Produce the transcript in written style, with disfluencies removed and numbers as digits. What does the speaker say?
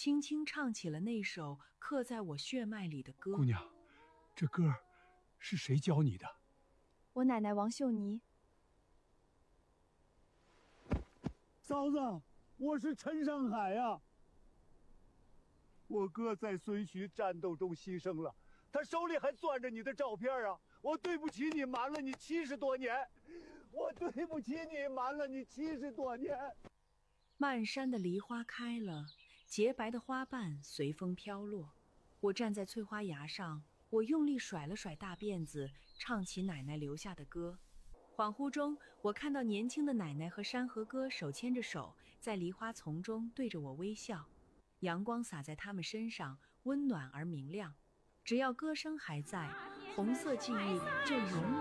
轻轻唱起了那首刻在我血脉里的歌。 姑娘，这歌是谁教你的？ 我奶奶王秀妮。 嫂子，我是陈上海呀。我哥在孙徐战斗中牺牲了，他手里还攥着你的照片啊！我对不起你，瞒了你70多年，我对不起你，瞒了你70多年。 漫山的梨花开了，洁白的花瓣随风飘落。我站在翠花崖上，我用力甩了甩大辫子，唱起奶奶留下的歌。恍惚中，我看到年轻的奶奶和山河哥手牵着手，在梨花丛中对着我微笑。阳光洒在他们身上，温暖而明亮。只要歌声还在，红色记忆就永远